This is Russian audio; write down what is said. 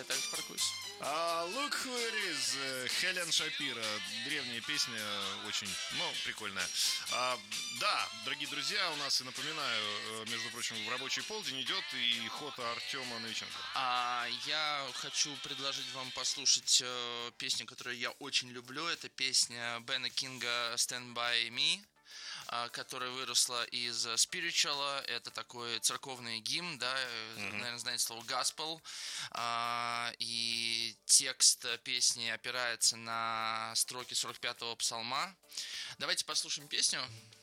я также паркуюсь. Look Who It Is, Хелен Шапира. Древняя песня, очень, прикольная. Да, дорогие друзья, у нас, и напоминаю, между прочим, в рабочий полдень идет и ход Артема Новиченко. Я хочу предложить вам послушать песню, которую я очень люблю. Это песня Бена Кинга «Stand By Me», которая выросла из spiritual, это такой церковный гимн, да, наверное, знаете слово gospel, и текст песни опирается на строки 45-го псалма. Давайте послушаем песню.